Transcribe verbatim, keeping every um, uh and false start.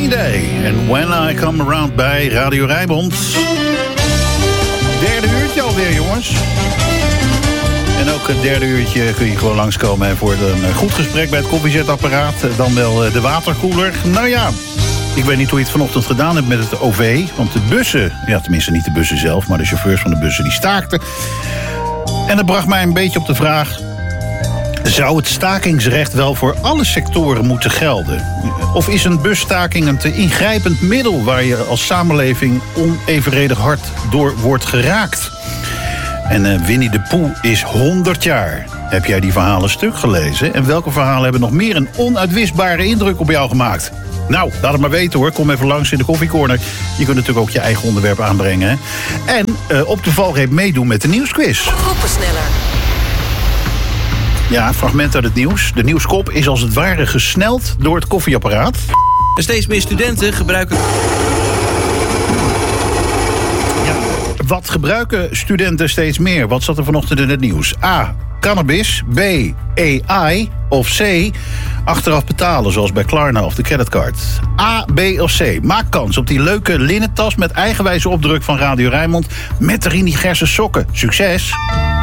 Green Day en When I Come Around bij Radio Rijnmond. Derde uurtje alweer, jongens. En ook het derde uurtje kun je gewoon langskomen voor een goed gesprek bij het koffiezetapparaat. Dan wel de waterkoeler. Nou ja, ik weet niet hoe je het vanochtend gedaan hebt met het O V. Want de bussen, ja tenminste niet de bussen zelf, maar de chauffeurs van de bussen die staakten. En dat bracht mij een beetje op de vraag: zou het stakingsrecht wel voor alle sectoren moeten gelden? Of is een busstaking een te ingrijpend middel waar je als samenleving onevenredig hard door wordt geraakt? En uh, Winnie de Pooh is honderd jaar. Heb jij die verhalen stuk gelezen? En welke verhalen hebben nog meer een onuitwisbare indruk op jou gemaakt? Nou, laat het maar weten hoor. Kom even langs in de koffiecorner. Je kunt natuurlijk ook je eigen onderwerp aanbrengen. Hè? En uh, op de valreep meedoen met de nieuwsquiz. Groepensneller. Ja, fragment uit het nieuws. De nieuwskop is als het ware gesneld door het koffieapparaat. Steeds meer studenten gebruiken... Ja, wat gebruiken studenten steeds meer? Wat zat er vanochtend in het nieuws? A. Cannabis. B. A I. Of C. Achteraf betalen, zoals bij Klarna of de creditcard. A, B of C. Maak kans op die leuke linnen tas met eigenwijze opdruk van Radio Rijnmond met erin die gerse sokken. Succes!